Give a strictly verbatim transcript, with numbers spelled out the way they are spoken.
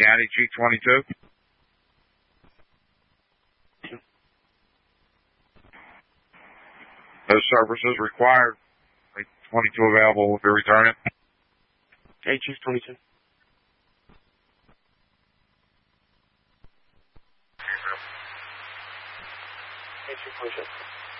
County, Chief twenty-two. Those services required. twenty-two available. Will be returning. Okay, Chief twenty-two. Okay, Chief twenty-two.